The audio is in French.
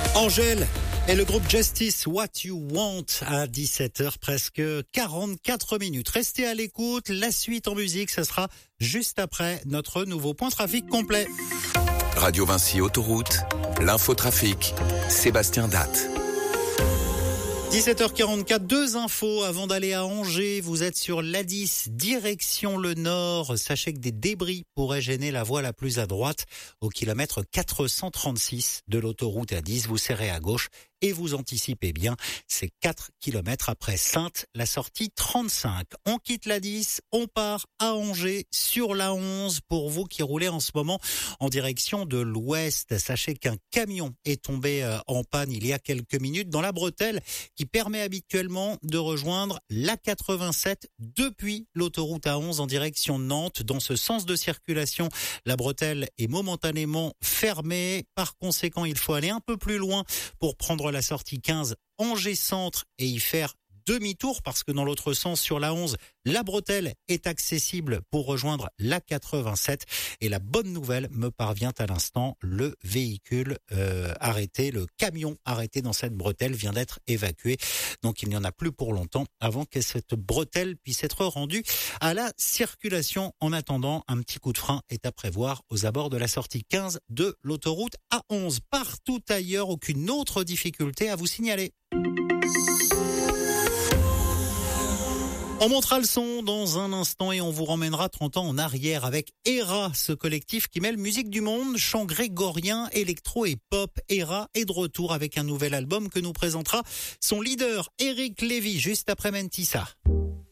Angèle et le groupe Justice, What You Want, à 17h, presque 44 minutes. Restez à l'écoute, la suite en musique, ce sera juste après notre nouveau point trafic complet. Radio Vinci Autoroute, l'infotrafic, Sébastien Datte. 17h44, deux infos avant d'aller à Angers. Vous êtes sur l'A10, direction le nord. Sachez que des débris pourraient gêner la voie la plus à droite. Au kilomètre 436 de l'autoroute A10, vous serrez à gauche et vous anticipez bien. C'est 4 kilomètres après Saintes, la sortie 35. On quitte l'A10, on part à Angers sur la 11 pour vous qui roulez en ce moment en direction de l'ouest. Sachez qu'un camion est tombé en panne il y a quelques minutes dans la bretelle qui permet habituellement de rejoindre l'A87 depuis l'autoroute A11 en direction de Nantes. Dans ce sens de circulation, la bretelle est momentanément fermée. Par conséquent, il faut aller un peu plus loin pour prendre la sortie 15 Angers Centre et y faire demi-tour parce que dans l'autre sens sur la 11, la bretelle est accessible pour rejoindre la 87 et la bonne nouvelle me parvient à l'instant, le véhicule arrêté, le camion arrêté dans cette bretelle vient d'être évacué, donc il n'y en a plus pour longtemps avant que cette bretelle puisse être rendue à la circulation. En attendant, un petit coup de frein est à prévoir aux abords de la sortie 15 de l'autoroute A11. Partout ailleurs, aucune autre difficulté à vous signaler. On montera le son dans un instant et on vous ramènera 30 ans en arrière avec ERA, ce collectif qui mêle musique du monde, chant grégorien, électro et pop. ERA est de retour avec un nouvel album que nous présentera son leader Eric Lévy juste après Mentissa.